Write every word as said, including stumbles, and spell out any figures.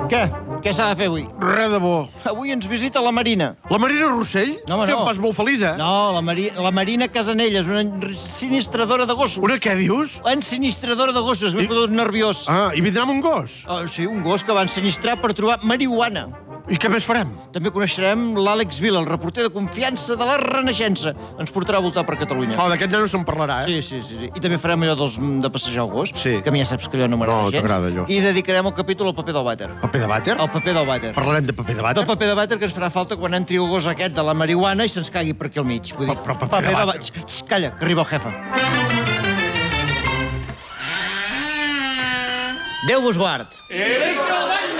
Què? Què s'ha de fer avui? Res de bo. Avui ens visita la Marina. La Marina Rossell? No, home, Hòstia, no. em fas molt feliç, eh? No, la, Mari... la Marina Casanelles, una ensinistradora de gossos. Una què dius? Ensinistradora de gossos, m'he I- posat nerviós. Ah, i vindrà amb un gos? Oh, sí, un gos que va ensinistrar per trobar marihuana. I què més farem? També coneixerem l'Àlex Vila, el reporter de confiança de la Renaixença. Ens portarà a voltar per Catalunya. Oh, d'aquest nen no se'n parlarà, eh? Sí, sí, sí, sí. I també farem allò dels, de passejar el gos, Sí. que a mi ja saps que allò no m'agrada No, gens. t'agrada, allò. I dedicarem el capítol al paper del vàter. Paper de vàter? El paper del vàter. Parlarem de paper de El vàter? paper de vàter que ens farà falta quan entri el gos aquest de la marihuana i se'ns cagui per aquí al mig. Vull dir, Però- però paper de vàter. Xx, xx, calla, que arriba el jefe. Déu vos guard. Eres el